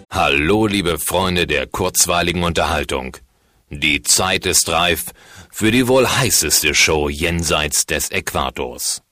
Hallo, liebe Freunde der kurzweiligen Unterhaltung. Die Zeit ist reif für die wohl heißeste Show jenseits des Äquators.